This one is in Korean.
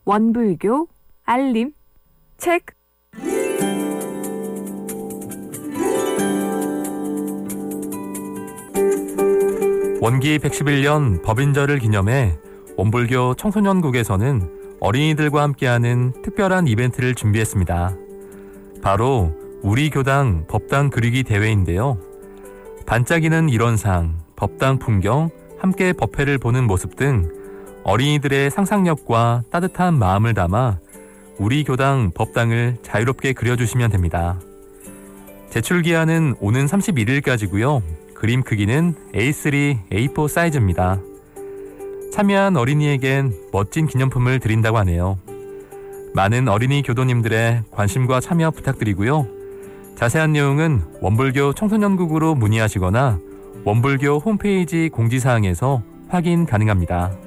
원불교, 알림, 체크. 원기 111년 법인절을 기념해 원불교 청소년국에서는 어린이들과 함께하는 특별한 이벤트를 준비했습니다. 바로 우리 교당 법당 그리기 대회인데요. 반짝이는 일원상, 법당 풍경, 함께 법회를 보는 모습 등 어린이들의 상상력과 따뜻한 마음을 담아 우리 교당 법당을 자유롭게 그려주시면 됩니다. 제출기한은 오는 31일까지고요. 그림 크기는 A3, A4 사이즈입니다. 참여한 어린이에겐 멋진 기념품을 드린다고 하네요. 많은 어린이 교도님들의 관심과 참여 부탁드리고요. 자세한 내용은 원불교 청소년국으로 문의하시거나 원불교 홈페이지 공지사항에서 확인 가능합니다.